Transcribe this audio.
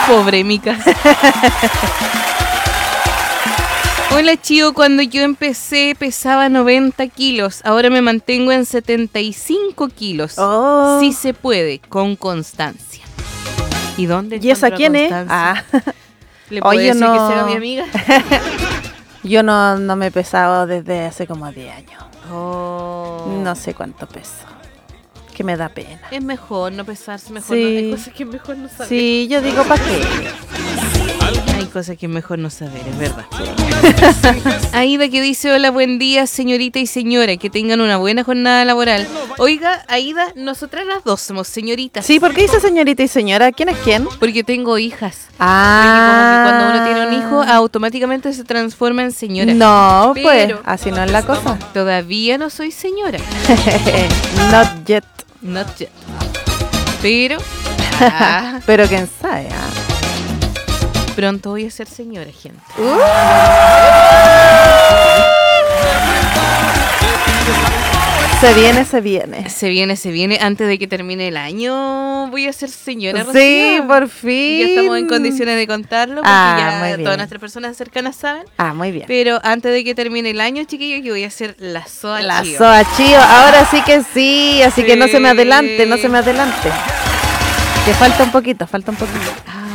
Pobre Mica. Hola Chío, cuando yo empecé pesaba 90 kilos, ahora me mantengo en 75 kilos. Oh. Sí se puede, con constancia. ¿Y dónde ¿Y esa quién es? ¿Le puedo decir que sea mi amiga? Yo no me he pesado desde hace como 10 años. Oh. No sé cuánto peso. Que me da pena. Es mejor no pesarse, mejor Sí. no. Hay cosas que es mejor no saber. Sí, yo digo, ¿para qué? Hay cosas que es mejor no saber, es verdad. Aida que dice, hola, buen día, señorita y señora, que tengan una buena jornada laboral. Oiga, Aida, nosotras las dos somos señoritas. Sí, ¿por qué dice señorita y señora? ¿Quién es quién? Porque tengo hijas. Ah. Porque como que cuando uno tiene un hijo, automáticamente se transforma en señora. No, Pero pues, así no es la cosa. Todavía no soy señora. Not yet. Not yet. Pero Pero quién sabe, pronto voy a ser señora, gente. Se viene, se viene. Se viene. Antes de que termine el año voy a ser señora. Sí, Rocío. por fin. Ya estamos en condiciones de contarlo porque muy ya bien. todas nuestras personas cercanas saben. Muy bien. Pero antes de que termine el año, chiquillos, yo voy a hacer la SOA La Chío. SOA Chío, ahora sí que sí, así que no se me adelante, Sí. Que falta un poquito.